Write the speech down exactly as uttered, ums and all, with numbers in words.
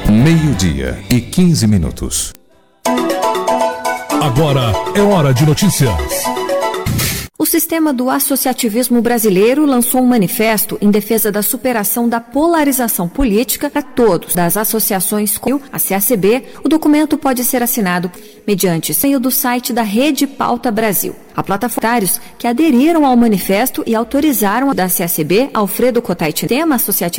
Meio-dia e quinze minutos. Agora é hora de notícias. O sistema do associativismo brasileiro lançou um manifesto em defesa da superação da polarização política para todos das associações com a C A C B. O documento pode ser assinado mediante e-mail do site da Rede Pauta Brasil. A plataforma que aderiram ao manifesto e autorizaram a da C A C B, Alfredo Cotai, tema associativo